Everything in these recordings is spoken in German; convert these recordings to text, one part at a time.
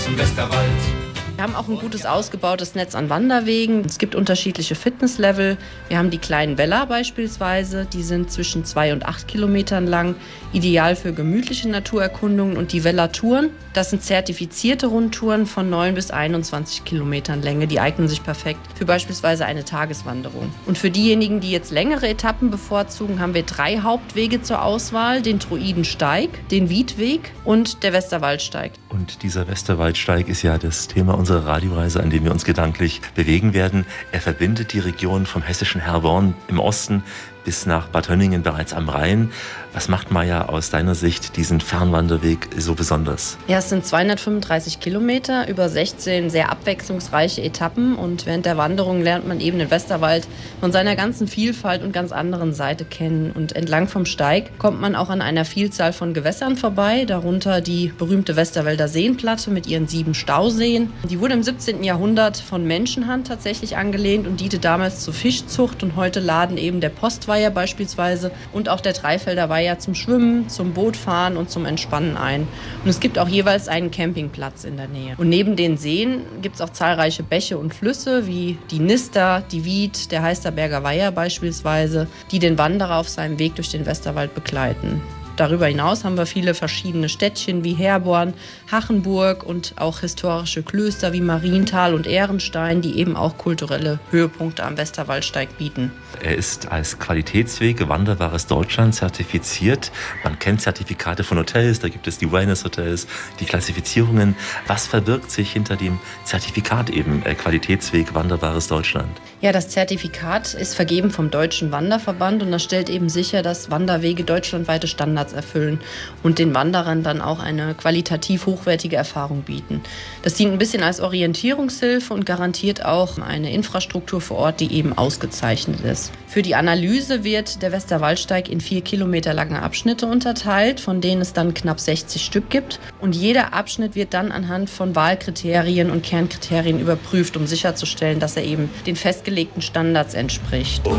aus dem Westerwald. Wir haben auch ein gutes ausgebautes Netz an Wanderwegen. Es gibt unterschiedliche Fitnesslevel. Wir haben die kleinen Weller beispielsweise. Die sind zwischen 2 und 8 Kilometern lang. Ideal für gemütliche Naturerkundungen. Und die Wellertouren, das sind zertifizierte Rundtouren von 9 bis 21 Kilometern Länge. Die eignen sich perfekt für beispielsweise eine Tageswanderung. Und für diejenigen, die jetzt längere Etappen bevorzugen, haben wir 3 Hauptwege zur Auswahl. Den Druidensteig, den Wiedweg und der Westerwaldsteig. Und dieser Westerwaldsteig ist ja das Thema unserer Radioreise, an dem wir uns gedanklich bewegen werden. Er verbindet die Region vom hessischen Herborn im Osten bis nach Bad Hönningen bereits am Rhein. Was macht, Maja, aus deiner Sicht diesen Fernwanderweg so besonders? Ja, es sind 235 Kilometer über 16 sehr abwechslungsreiche Etappen. Und während der Wanderung lernt man eben den Westerwald von seiner ganzen Vielfalt und ganz anderen Seite kennen. Und entlang vom Steig kommt man auch an einer Vielzahl von Gewässern vorbei, darunter die berühmte Westerwälder Seenplatte mit ihren 7 Stauseen. Die wurde im 17. Jahrhundert von Menschenhand tatsächlich angelehnt und diente damals zur Fischzucht. Und heute laden eben der Postweiher beispielsweise und auch der Dreifelder Weiher zum Schwimmen, zum Bootfahren und zum Entspannen ein. Und es gibt auch jeweils einen Campingplatz in der Nähe. Und neben den Seen gibt es auch zahlreiche Bäche und Flüsse wie die Nister, die Wied, der Heisterberger Weiher beispielsweise, die den Wanderer auf seinem Weg durch den Westerwald begleiten. Darüber hinaus haben wir viele verschiedene Städtchen wie Herborn, Hachenburg und auch historische Klöster wie Marienthal und Ehrenstein, die eben auch kulturelle Höhepunkte am Westerwaldsteig bieten. Er ist als Qualitätsweg Wanderbares Deutschland zertifiziert. Man kennt Zertifikate von Hotels, da gibt es die Wellness-Hotels, die Klassifizierungen. Was verbirgt sich hinter dem Zertifikat eben Qualitätsweg Wanderbares Deutschland? Ja, das Zertifikat ist vergeben vom Deutschen Wanderverband und das stellt eben sicher, dass Wanderwege deutschlandweite Standards erfüllen und den Wanderern dann auch eine qualitativ hochwertige Erfahrung bieten. Das dient ein bisschen als Orientierungshilfe und garantiert auch eine Infrastruktur vor Ort, die eben ausgezeichnet ist. Für die Analyse wird der Westerwaldsteig in 4 Kilometer lange Abschnitte unterteilt, von denen es dann knapp 60 Stück gibt. Und jeder Abschnitt wird dann anhand von Wahlkriterien und Kernkriterien überprüft, um sicherzustellen, dass er eben den festgelegten Standards entspricht. Oh,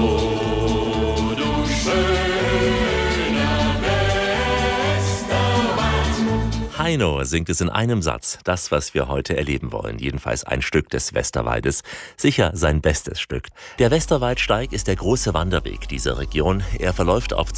du schöner Heino singt es in einem Satz, das, was wir heute erleben wollen. Jedenfalls ein Stück des Westerwaldes. Sicher sein bestes Stück. Der Westerwaldsteig ist der große Wanderweg dieser Region. Er verläuft auf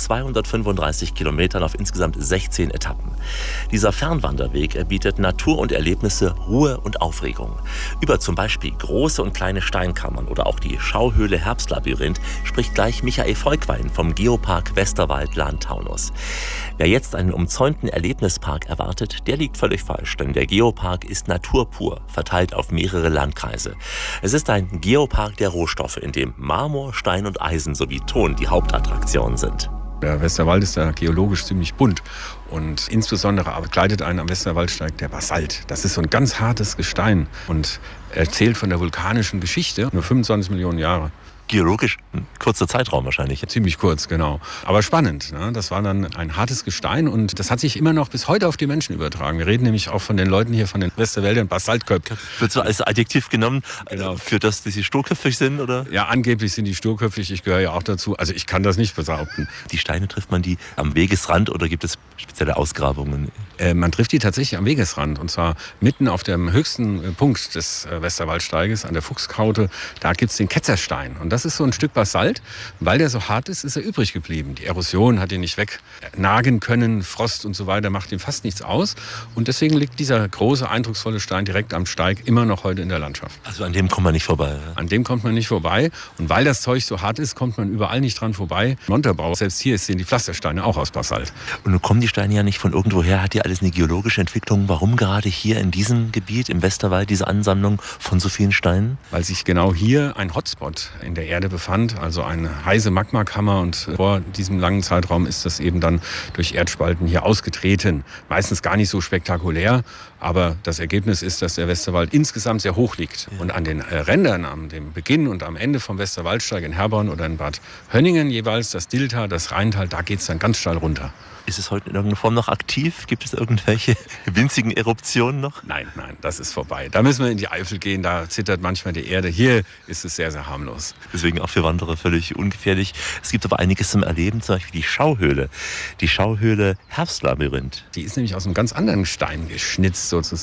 235 Kilometern auf insgesamt 16 Etappen. Dieser Fernwanderweg bietet Natur und Erlebnisse, Ruhe und Aufregung. Über zum Beispiel große und kleine Steinkammern oder auch die Schauhöhle Herbstlabyrinth spricht gleich Michael Volkwein vom Geopark Westerwald-Lahn-Taunus. Wer jetzt einen umzäunten Erlebnispark erwartet, der liegt völlig falsch, denn der Geopark ist Natur pur, verteilt auf mehrere Landkreise. Es ist ein Geopark der Rohstoffe, in dem Marmor, Stein und Eisen sowie Ton die Hauptattraktionen sind. Der Westerwald ist ja geologisch ziemlich bunt und insbesondere begleitet einen am Westerwaldsteig der Basalt. Das ist so ein ganz hartes Gestein und erzählt von der vulkanischen Geschichte, nur 25 Millionen Jahre. Geologisch ein kurzer Zeitraum wahrscheinlich. Ziemlich kurz, genau. Aber spannend. Ne? Das war dann ein hartes Gestein und das hat sich immer noch bis heute auf die Menschen übertragen. Wir reden nämlich auch von den Leuten hier von den Westerwäldern, Basaltköpfe. Wird so als Adjektiv genommen, genau. Für das, dass sie sturköpfig sind, oder? Ja, angeblich sind die sturköpfig. Ich gehöre ja auch dazu. Also ich kann das nicht behaupten. Die Steine trifft man die am Wegesrand oder gibt es spezielle Ausgrabungen? Man trifft die tatsächlich am Wegesrand und zwar mitten auf dem höchsten Punkt des Westerwaldsteiges, an der Fuchskaute. Da gibt es den Ketzerstein und das ist so ein Stück Basalt. Weil der so hart ist, ist er übrig geblieben. Die Erosion hat ihn nicht wegnagen können, Frost und so weiter macht ihm fast nichts aus. Und deswegen liegt dieser große, eindrucksvolle Stein direkt am Steig immer noch heute in der Landschaft. Also an dem kommt man nicht vorbei? Ja? An dem kommt man nicht vorbei. Und weil das Zeug so hart ist, kommt man überall nicht dran vorbei. Montabaur, selbst hier sind die Pflastersteine auch aus Basalt. Und nun kommen die Steine ja nicht von irgendwoher, hat ja alles eine geologische Entwicklung. Warum gerade hier in diesem Gebiet, im Westerwald, diese Ansammlung von so vielen Steinen? Weil sich genau hier ein Hotspot in der Erde befand, also eine heiße Magmakammer und vor diesem langen Zeitraum ist das eben dann durch Erdspalten hier ausgetreten. Meistens gar nicht so spektakulär, aber das Ergebnis ist, dass der Westerwald insgesamt sehr hoch liegt. Und an den Rändern, am dem Beginn und am Ende vom Westerwaldsteig in Herborn oder in Bad Hönningen jeweils, das Dilltal, das Rheintal, da geht es dann ganz steil runter. Ist es heute in irgendeiner Form noch aktiv? Gibt es irgendwelche winzigen Eruptionen noch? Nein, das ist vorbei. Da müssen wir in die Eifel gehen, da zittert manchmal die Erde. Hier ist es sehr, sehr harmlos. Deswegen auch für Wanderer völlig ungefährlich. Es gibt aber einiges zum Erleben, zum Beispiel die Schauhöhle. Die Schauhöhle Herbstlabyrinth. Die ist nämlich aus einem ganz anderen Stein geschnitzt sozusagen.